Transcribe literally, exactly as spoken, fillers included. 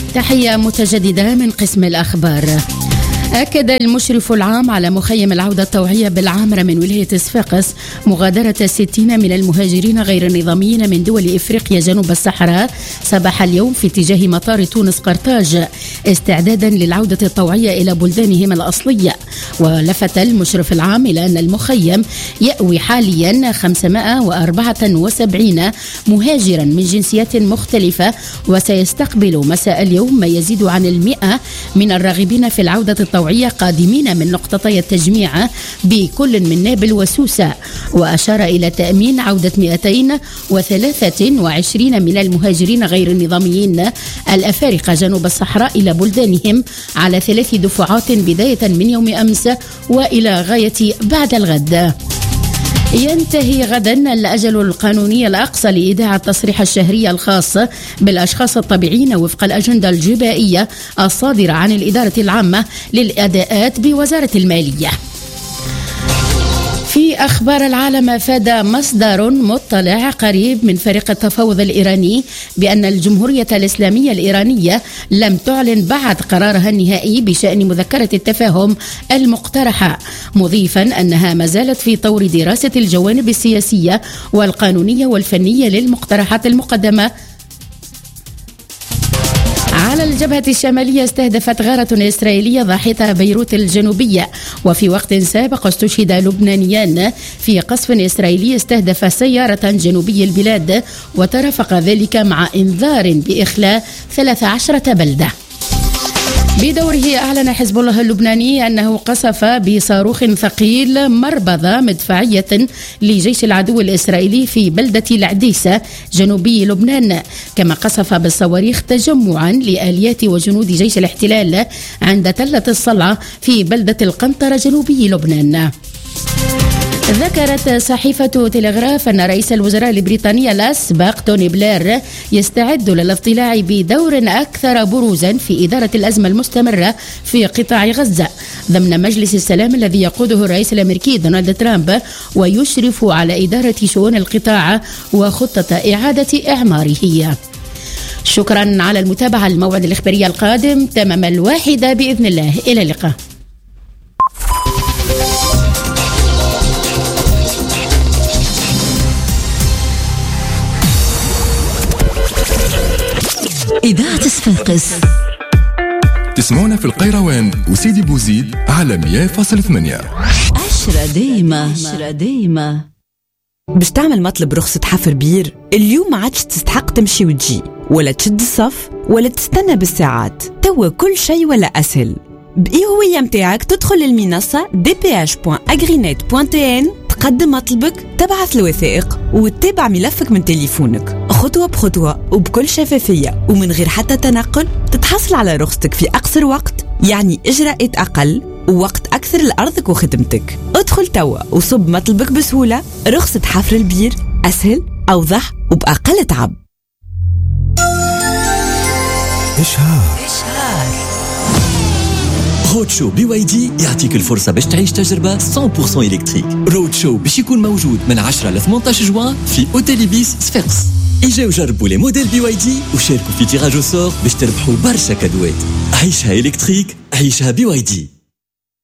تحية متجددة من قسم الأخبار. أكد المشرف العام على مخيم العودة الطوعية بالعامرة من ولاية صفاقس مغادرة الستين من المهاجرين غير النظاميين من دول إفريقيا جنوب الصحراء صباح اليوم في اتجاه مطار تونس قرطاج استعدادا للعودة الطوعية إلى بلدانهم الأصلية. ولفت المشرف العام إلى أن المخيم يأوي حاليا خمسمائة وأربعة وسبعين مهاجرا من جنسيات مختلفة، وسيستقبل مساء اليوم ما يزيد عن المئة من الراغبين في العودة الطوعية قادمين من نقطتي التجميع بكل من نابل وسوسة. وأشار إلى تأمين عودة مئتين وثلاثة وعشرين من المهاجرين غير النظاميين الأفارقة جنوب الصحراء إلى بلدانهم على ثلاث دفعات بداية من يوم أمس وإلى غاية بعد الغد. ينتهي غدا الأجل القانوني الأقصى لإيداع التصريح الشهري الخاص بالأشخاص الطبيعيين وفق الأجندة الجبائية الصادرة عن الإدارة العامة للأداءات بوزارة المالية. في أخبار العالم، أفاد مصدر مطلع قريب من فريق التفاوض الإيراني بأن الجمهورية الإسلامية الإيرانية لم تعلن بعد قرارها النهائي بشأن مذكرة التفاهم المقترحة، مضيفا أنها ما زالت في طور دراسة الجوانب السياسية والقانونية والفنية للمقترحات المقدمة. على الجبهة الشمالية استهدفت غارة إسرائيلية ضاحية بيروت الجنوبية، وفي وقت سابق استشهد لبنانيان في قصف إسرائيلي استهدف سيارة جنوبي البلاد، وترافق ذلك مع إنذار بإخلاء ثلاث عشرة بلدة. بدوره أعلن حزب الله اللبناني أنه قصف بصاروخ ثقيل مربضة مدفعية لجيش العدو الإسرائيلي في بلدة العديسة جنوبي لبنان، كما قصف بالصواريخ تجمعا لآليات وجنود جيش الاحتلال عند تلة الصلعة في بلدة القنطرة جنوبي لبنان. ذكرت صحيفة تلغراف أن رئيس الوزراء البريطاني الأسبق توني بلير يستعد للاطلاع بدور أكثر بروزا في إدارة الأزمة المستمرة في قطاع غزة ضمن مجلس السلام الذي يقوده الرئيس الأمريكي دونالد ترامب، ويشرف على إدارة شؤون القطاع وخطة إعادة إعماره. شكرا على المتابعة. الموعد الإخباري القادم تمام الواحدة بإذن الله. إلى اللقاء. إذاعة صفاقس تسمعونا في القيروان وسيدي بوزيد على مية فاصلة ثمانية. عشرة دايمة عشرة دايمة. باش تعمل مطلب رخصة حفر بير اليوم ما عادش تستحق تمشي وتجي ولا تشد الصف ولا تستنى بالساعات، توا كل شيء ولا أسهل. بإي هوية متاعك تدخل للمنصة دي بي إتش دوت أغرينيت دوت تي إن، تقدم مطلبك، تبعث الوثائق وتتابع ملفك من تليفونك خطوة بخطوة وبكل شفافية ومن غير حتى تنقل. تتحصل على رخصتك في أقصر وقت، يعني إجراءات أقل ووقت أكثر لأرضك وخدمتك. ادخل توا وصب مطلبك بسهولة. رخصة حفر البير أسهل، أوضح وبأقل تعب. إشهار رود شو بي واي دي يعطيك الفرصة باش تعيش تجربة مية بالمية إلكتريك. رود شو باش يكون موجود من عشرة ل ثمانية عشر جوان في أوتيل إبيس صفاقس. اجاو وجربوا لي موديل بي واي دي وشاركوا في تيراج أو سور باش تربحوا برشا كادوات. عيشها إلكتريك، عيشها بي واي دي.